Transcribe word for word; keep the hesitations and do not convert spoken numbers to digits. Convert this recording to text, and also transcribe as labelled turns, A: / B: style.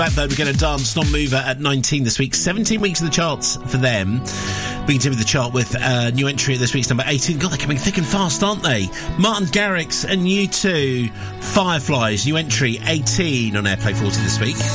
A: Blackbird, We're Gonna Dance, non-mover at nineteen this week. seventeen weeks of the charts for them. We continue with the chart with a uh, new entry at this week's number eighteen. God, they're coming thick and fast, aren't they? Martin Garrix and U two, Fireflies, new entry eighteen on Airplay forty this week.